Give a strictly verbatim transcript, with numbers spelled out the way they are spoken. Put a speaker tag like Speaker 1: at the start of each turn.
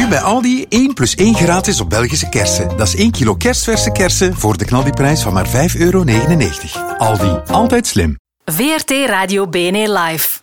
Speaker 1: bij Aldi één plus één gratis op Belgische kersen. Dat is één kilo kerstverse kersen voor de knaldiprijs van maar vijf euro negenennegentig. Aldi, altijd slim.
Speaker 2: V R T Radio B N E Live.